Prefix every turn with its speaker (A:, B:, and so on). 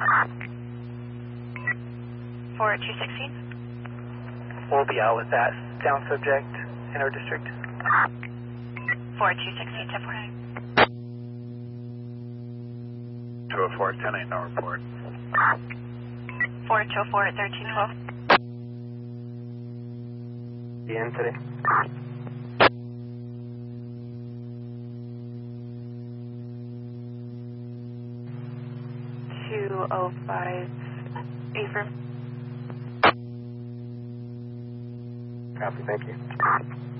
A: For 216?
B: We'll be out with that down subject in our district.
A: For 216, 10-4.
C: 204, 10-8, no report.
A: For 204 at 1312.
B: The end today.
A: Affirm.
B: Copy, thank you.